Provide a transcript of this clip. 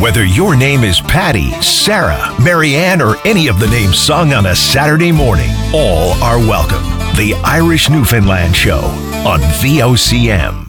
Whether your name is Patty, Sarah, Marianne, or any of the names sung on a Saturday morning, all are welcome. The Irish Newfoundland Show on VOCM.